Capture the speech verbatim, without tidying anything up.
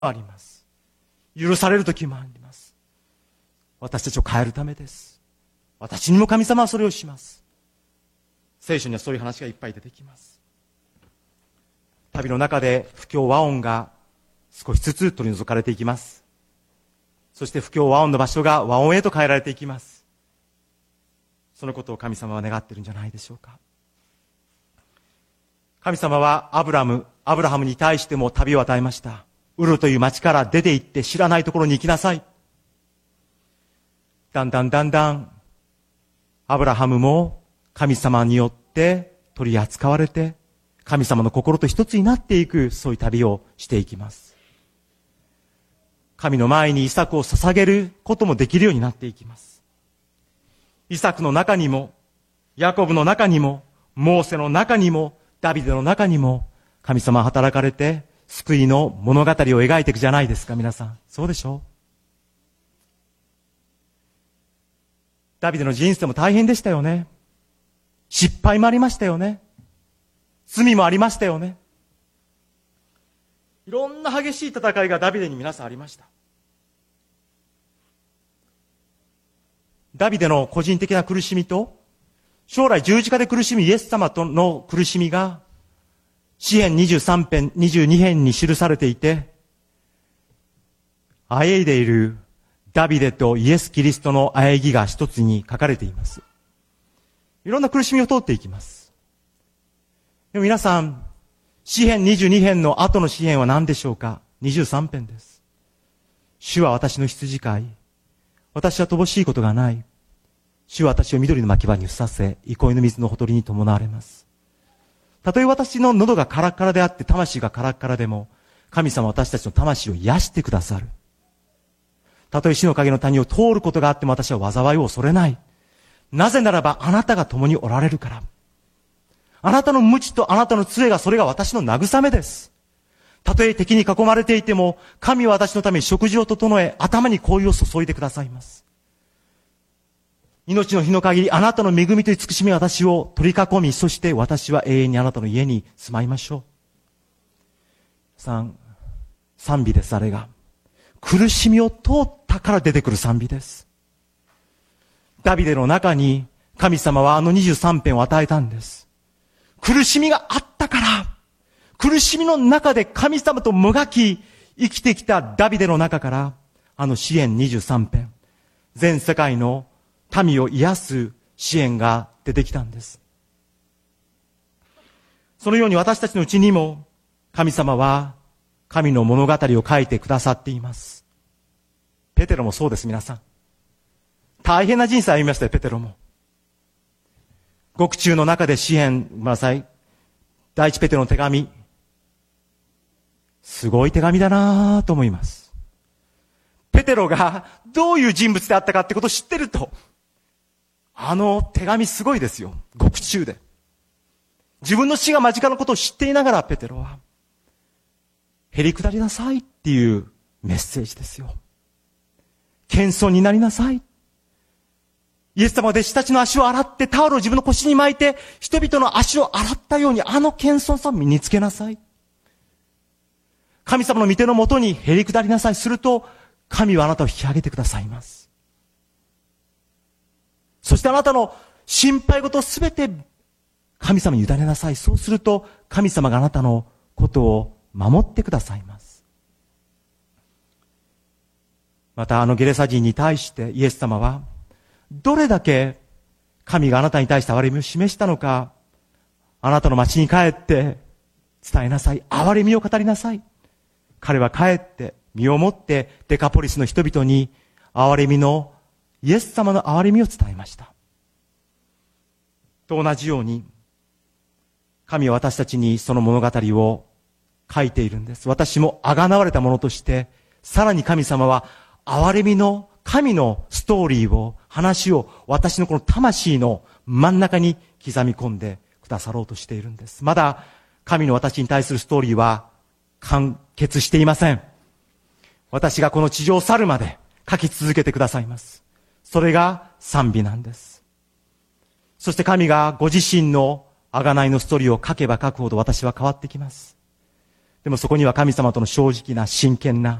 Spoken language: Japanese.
あります。許される時もあります。私たちを変えるためです。私にも神様はそれをします。聖書にはそういう話がいっぱい出てきます。旅の中で不協和音が少しずつ取り除かれていきます。そして不協和音の場所が和音へと変えられていきます。そのことを神様は願っているんじゃないでしょうか。神様はアブラム、アブラハムに対しても旅を与えました。ウルという町から出て行って知らないところに行きなさい。だんだんだんだん、アブラハムも神様によって取り扱われて、神様の心と一つになっていく、そういう旅をしていきます。神の前にイサクを捧げることもできるようになっていきます。イサクの中にも、ヤコブの中にも、モーセの中にも、ダビデの中にも、神様は働かれて、救いの物語を描いていくじゃないですか、皆さん。そうでしょう？ダビデの人生も大変でしたよね。失敗もありましたよね。罪もありましたよね。いろんな激しい戦いがダビデに皆さんありました。ダビデの個人的な苦しみと、将来十字架で苦しみイエス様との苦しみが、詩編にじゅうさん編、にじゅうに編に記されていて、あえいでいるダビデとイエス・キリストのあえぎが一つに書かれています。いろんな苦しみを通っていきます。でも皆さん、詩編にじゅうに編の後の詩編は何でしょうか？にじゅうさん編です。主は私の羊飼い。私は乏しいことがない。主は私を緑の牧場にふさせ、憩いの水のほとりに伴われます。たとえ私の喉がカラッカラであって魂がカラッカラでも、神様は私たちの魂を癒してくださる。たとえ死の影の谷を通ることがあっても私は災いを恐れない。なぜならばあなたが共におられるから。あなたの無知とあなたの杖がそれが私の慰めです。たとえ敵に囲まれていても、神は私のために食事を整え、頭に香油を注いでくださいます。命の日の限り、あなたの恵みと慈しみは私を取り囲み、そして私は永遠にあなたの家に住まいましょう。三、賛美です、あれが。苦しみを通ったから出てくる賛美です。ダビデの中に、神様はあのにじゅうさん編を与えたんです。苦しみがあったから、苦しみの中で神様ともがき、生きてきたダビデの中から、あの詩編にじゅうさん編、全世界の民を癒す支援が出てきたんです。そのように私たちのうちにも神様は神の物語を書いてくださっています。ペテロもそうです、皆さん。大変な人生を歩みましたよ、ペテロも。獄中の中で詩編、ごめんなさい。第一ペテロの手紙。すごい手紙だなぁと思います。ペテロがどういう人物であったかってことを知ってると、あの手紙すごいですよ。獄中で。自分の死が間近なことを知っていながらペテロは、へりくだりなさいっていうメッセージですよ。謙遜になりなさい。イエス様は弟子たちの足を洗ってタオルを自分の腰に巻いて人々の足を洗ったようにあの謙遜さを身につけなさい。神様の御手のもとにへりくだりなさい。すると神はあなたを引き上げてくださいます。そしてあなたの心配事をすべて神様に委ねなさい。そうすると神様があなたのことを守ってくださいます。またあのゲレサ人に対してイエス様はどれだけ神があなたに対して憐れみを示したのか、あなたの町に帰って伝えなさい。憐れみを語りなさい。彼は帰って身をもってデカポリスの人々に憐れみのイエス様の憐れみを伝えました。と同じように神は私たちにその物語を書いているんです。私もあがなわれたものとしてさらに神様は憐れみの神のストーリーを話を私のこの魂の真ん中に刻み込んでくださろうとしているんです。まだ神の私に対するストーリーは完結していません。私がこの地上を去るまで書き続けてくださいます。それが賛美なんです。そして神がご自身の贖いのストーリーを書けば書くほど私は変わってきます。 でもそこには神様との正直な真剣な